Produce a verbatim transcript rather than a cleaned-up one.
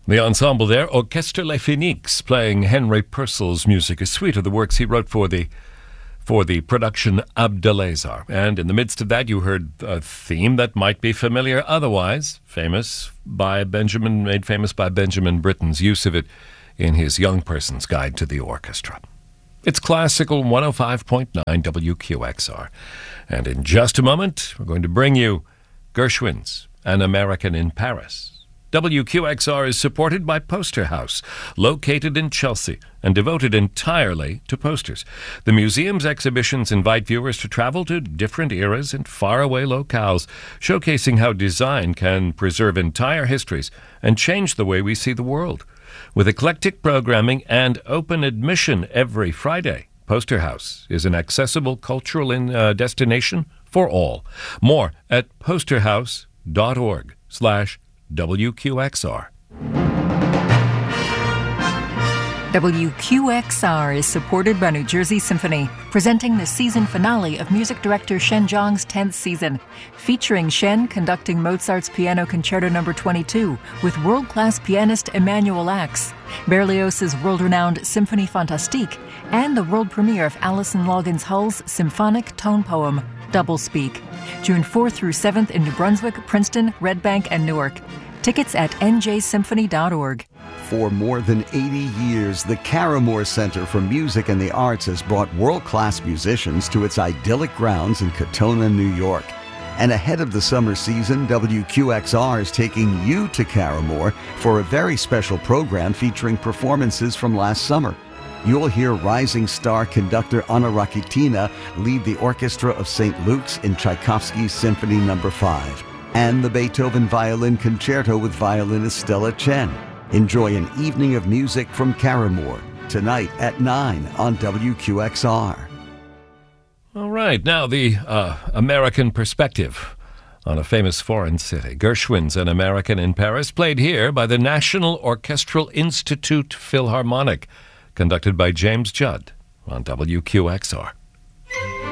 The ensemble there, Orchestre Les Phoenix, playing Henry Purcell's music, a suite of the works he wrote for the for the production Abdelazar. And in the midst of that, you heard a theme that might be familiar otherwise, famous by Benjamin, made famous by Benjamin Britten's use of it in his Young Person's Guide to the Orchestra. It's Classical one oh five point nine W Q X R. And in just a moment, we're going to bring you Gershwin's An American in Paris. W Q X R is supported by Poster House, located in Chelsea and devoted entirely to posters. The museum's exhibitions invite viewers to travel to different eras and faraway locales, showcasing how design can preserve entire histories and change the way we see the world. With eclectic programming and open admission every Friday, Poster House is an accessible cultural in, uh, destination for all. More at posterhouse.org slash W Q X R. W Q X R is supported by New Jersey Symphony, presenting the season finale of music director Shen Zhang's tenth season, featuring Shen conducting Mozart's Piano Concerto number twenty-two with world-class pianist Emanuel Ax, Berlioz's world-renowned Symphonie Fantastique, and the world premiere of Alison Loggins Hull's symphonic tone poem, Doublespeak, June fourth through seventh in New Brunswick, Princeton, Red Bank, and Newark. Tickets at N J symphony dot org. For more than eighty years, the Caramore Center for Music and the Arts has brought world-class musicians to its idyllic grounds in Katona, New York. And ahead of the summer season, W Q X R is taking you to Caramore for a very special program featuring performances from last summer. You'll hear rising star conductor Anna Rakitina lead the Orchestra of Saint Luke's in Tchaikovsky's Symphony number five, and the Beethoven Violin Concerto with violinist Stella Chen. Enjoy an evening of music from Caramore tonight at nine on W Q X R. All right, now the uh, American perspective on a famous foreign city. Gershwin's An American in Paris, played here by the National Orchestral Institute Philharmonic, conducted by James Judd on W Q X R.